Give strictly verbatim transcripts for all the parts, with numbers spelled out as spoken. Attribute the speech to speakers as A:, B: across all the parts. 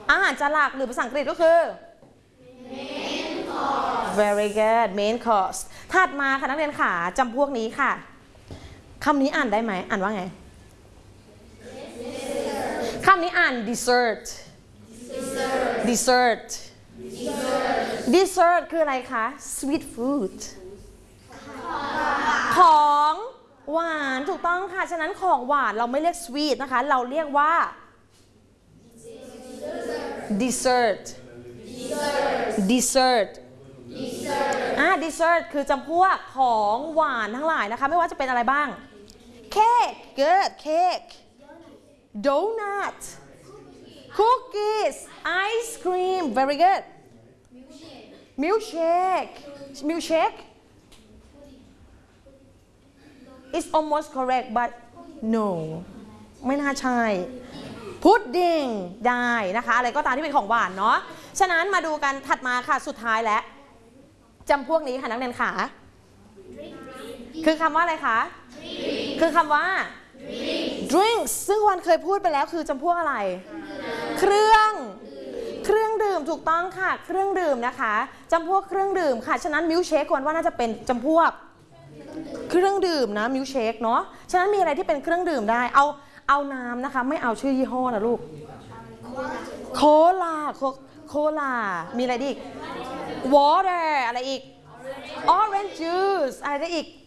A: อาหารจานหลักหรือภาษาอังกฤษก็คือ main course very good main course ถัดมาค่ะนักเรียนขาจำพวกนี้ค่ะคำนี้อ่านได้ไหมอ่านว่าไงคำนี้อ่าน dessert dessert dessert คืออะไรคะ sweet food ของหวานถูกต้องค่ะฉะนั้นของหวานเราไม่เรียก sweet นะคะเราเรียกว่า dessert dessert อ่า dessert คือจำพวกของหวานทั้งหลายนะคะไม่ว่าจะเป็นอะไรบ้างเค้ก good cake donut cookies ice cream very good milkshake milkshake it's almost correct but no ไม่น่าใช่พุดดิ้งได้นะคะอะไรก็ตามที่เป็นของหวานเนาะฉะนั้นมาดูกันถัดมาค่ะสุดท้ายแล้วจำพวกนี้ค่ะนักเรียนขาคือคำว่าอะไรคะคือคำว่า drinks ซึ่งวันเคยพูดไปแล้วคือจำพวกอะไรเครื่องเครื่องดื่มถูกต้องค่ะเครื่องดื่มนะคะจำพวกเครื่องดื่มค่ะฉะนั้นมิลค์เชคควรว่าน่าจะเป็นจำพวกเครื่องดื่มนะมิลค์เชคเนาะฉะนั้นมีอะไรที่เป็นเครื่องดื่มได้เอาเอาน้ำนะคะไม่เอาชื่อยี่ห้อนะลูกโคลาโคลามีอะไรอีก water อะไรอีก orange juice อะไรได้อีก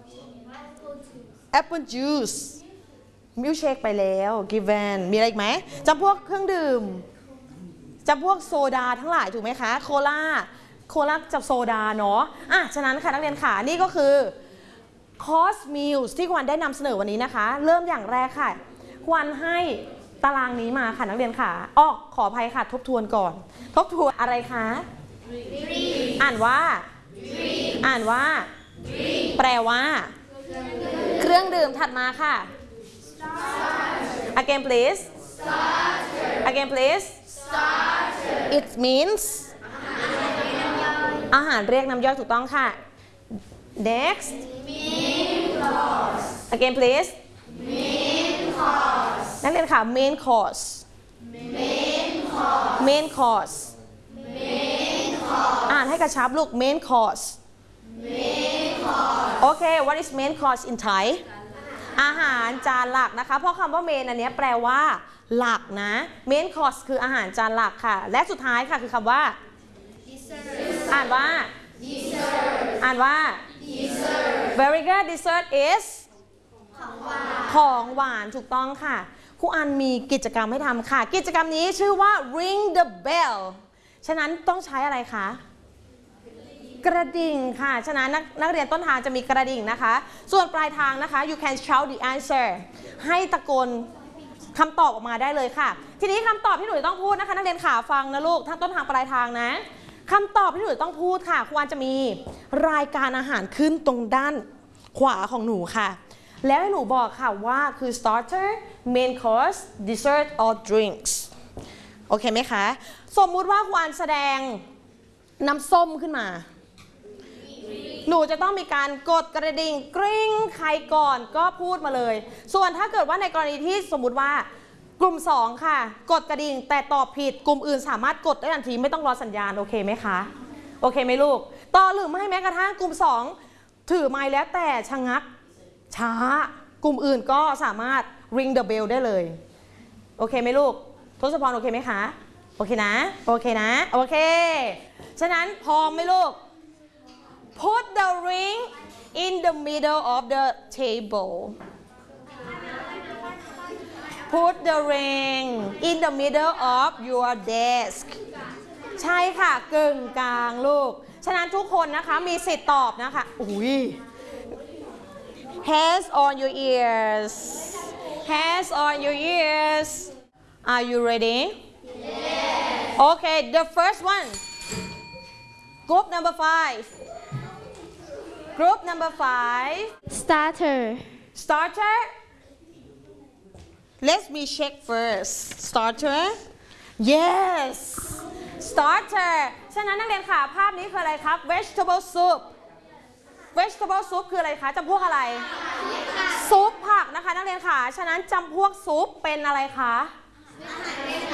A: apple juice มิลค์เชคไปแล้ว given มีอะไรอีกไหมจำพวกเครื่องดื่มจำพวกโซดาทั้งหลายถูกไหมคะโคลาโคลาจะโซดาเนาะอ่ะฉะนั้นค่ะนักเรียนขานี่ก็คือคอร์สมิลส์ที่ควันได้นำเสนอวันนี้นะคะเริ่มอย่างแรกค่ะควันให้ตารางนี้มาค่ะนักเรียนขาอ้อขออภัยค่ะทบทวนก่อนทบทวนอะไรคะอ่านว่าอ่านว่าแปลว่าเครื่องดื่มถัดมาค่ะ again please again please it means อาหารเรียกน้ำย่อยถูกต้องค่ะ next again please นักเรียนค่ะ main course main course อ่านให้กระชับลูก main course โอเค what is main course in Thai อาหารจานหลักนะคะเพราะคำว่า main อันนี้แปลว่าหลักนะ main course คืออาหารจานหลักค่ะและสุดท้ายค่ะคือคำว่า อ่านว่าอ่านว่า very good dessert is ของหวานถูกต้องค่ะครูอันมีกิจกรรมให้ทำค่ะกิจกรรมนี้ชื่อว่า ring the bell ฉะนั้นต้องใช้อะไรคะกระดิ่งค่ะฉะนั้นนักนักเรียนต้นทางจะมีกระดิ่งนะคะส่วนปลายทางนะคะ you can shout the answer ให้ตะโกนคำตอบออกมาได้เลยค่ะทีนี้คำตอบที่หนูต้องพูดนะคะนักเรียนขาฟังนะลูกทั้งต้นทางปลายทางนะคำตอบที่หนูต้องพูดค่ะครูอันจะมีรายการอาหารขึ้นตรงด้านขวาของหนูค่ะแล้วให้หนูบอกค่ะว่าคือ starter main course dessert or drinks โอเคไหมคะสมมุติว่าครูอันแสดงน้ำส้มขึ้นมาหนูจะต้องมีการกดกระดิ่งกริ๊งใครก่อนก็พูดมาเลยส่วนถ้าเกิดว่าในกรณีที่สมมุติว่ากลุ่มสองค่ะกดกระดิ่งแต่ตอบผิดกลุ่มอื่นสามารถกดได้ทันทีไม่ต้องรอสัญญาณโอเคไหมคะโอเคไหมลูกต่อหรือไม่แม้กระทั่งกลุ่มสองถือไม้แล้วแต่ชะงักช้ากลุ่มอื่นก็สามารถ ring the bell ได้เลยโอเคไหมลูกทศพรโอเคไหมคะโอเคนะโอเคนะโอเคฉะนั้นพร้อมไหมลูก put the ring in the middle of the table put the ring in the middle of your desk ใช่ค่ะกึ่งกลางลูกฉะนั้นทุกคนนะคะมีสิทธิ์ตอบนะคะอุ้ย hands on your ears hands on your ears are you ready yes okay the first one group number five group number five
B: starter
A: starter let me check first starter yes starter ฉะนั้นนักเรียนค่ะภาพนี้คืออะไรครับ vegetable soup vegetable soup คืออะไรคะจำพวกอะไรซุปผักนะคะนักเรียนค่ะฉะนั้นจำพวกซุปเป็นอะไรคะ